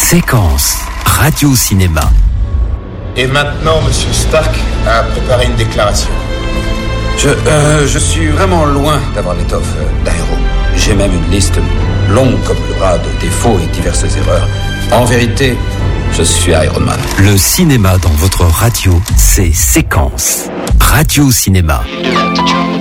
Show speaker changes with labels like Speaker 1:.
Speaker 1: Séquence radio-cinéma.
Speaker 2: Et maintenant, Monsieur Stark a préparé une déclaration.
Speaker 3: Je suis vraiment loin d'avoir l'étoffe d'un héros. J'ai même une liste longue comme le bras de défauts et diverses erreurs. En vérité, je suis Iron Man.
Speaker 1: Le cinéma dans votre radio, c'est Séquence radio-cinéma.